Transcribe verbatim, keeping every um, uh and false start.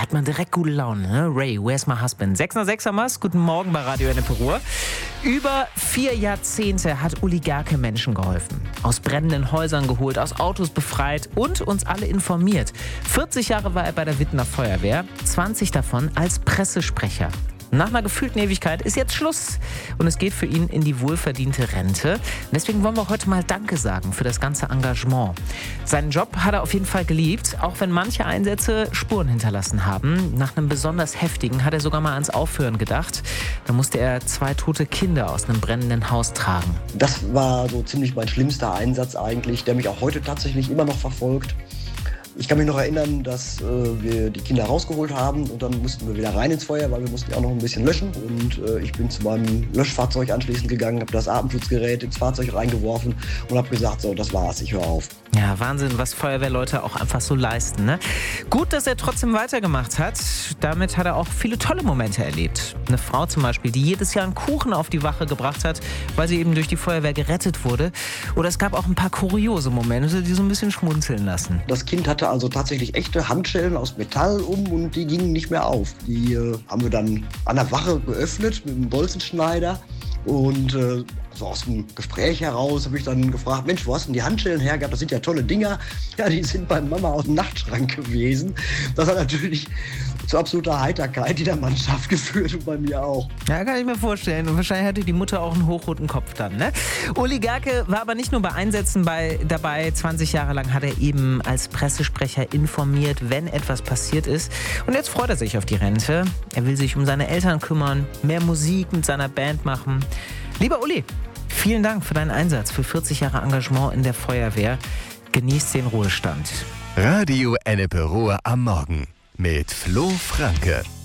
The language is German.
hat man direkt gute Laune. Ne? Ray, where's my husband? sechs nach sechs haben wir's. Guten Morgen bei Radio Ennepe Ruhr. Über vier Jahrzehnte hat Uli Gerke Menschen geholfen. Aus brennenden Häusern geholt, aus Autos befreit und uns alle informiert. vierzig Jahre war er bei der Wittener Feuerwehr, zwanzig davon als Pressesprecher. Nach einer gefühlten Ewigkeit ist jetzt Schluss und es geht für ihn in die wohlverdiente Rente. Und deswegen wollen wir heute mal Danke sagen für das ganze Engagement. Seinen Job hat er auf jeden Fall geliebt, auch wenn manche Einsätze Spuren hinterlassen haben. Nach einem besonders heftigen hat er sogar mal ans Aufhören gedacht. Da musste er zwei tote Kinder aus einem brennenden Haus tragen. Das war so ziemlich mein schlimmster Einsatz eigentlich, der mich auch heute tatsächlich immer noch verfolgt. Ich kann mich noch erinnern, dass äh, wir die Kinder rausgeholt haben und dann mussten wir wieder rein ins Feuer, weil wir mussten ja auch noch ein bisschen löschen. Und äh, ich bin zu meinem Löschfahrzeug anschließend gegangen, habe das Atemschutzgerät ins Fahrzeug reingeworfen und habe gesagt, so, das war's, ich höre auf. Ja, Wahnsinn, was Feuerwehrleute auch einfach so leisten, ne? Gut, dass er trotzdem weitergemacht hat. Damit hat er auch viele tolle Momente erlebt. Eine Frau zum Beispiel, die jedes Jahr einen Kuchen auf die Wache gebracht hat, weil sie eben durch die Feuerwehr gerettet wurde. Oder es gab auch ein paar kuriose Momente, die so ein bisschen schmunzeln lassen. Das Kind hatte also tatsächlich echte Handschellen aus Metall um und die gingen nicht mehr auf. Die äh, haben wir dann an der Wache geöffnet mit einem Bolzenschneider und äh, so aus dem Gespräch heraus habe ich dann gefragt, Mensch, wo hast du denn die Handschellen hergehabt? Das sind ja tolle Dinger. Ja, die sind bei Mama aus dem Nachtschrank gewesen. Das hat natürlich zu absoluter Heiterkeit in der Mannschaft geführt und bei mir auch. Ja, kann ich mir vorstellen. Und wahrscheinlich hatte die Mutter auch einen hochroten Kopf dann, ne? Uli Gerke war aber nicht nur bei Einsätzen bei, dabei. zwanzig Jahre lang hat er eben als Pressesprecher informiert, wenn etwas passiert ist. Und jetzt freut er sich auf die Rente. Er will sich um seine Eltern kümmern, mehr Musik mit seiner Band machen. Lieber Uli, vielen Dank für deinen Einsatz, für vierzig Jahre Engagement in der Feuerwehr. Genießt den Ruhestand. Radio Ennepe Ruhr am Morgen mit Flo Franke.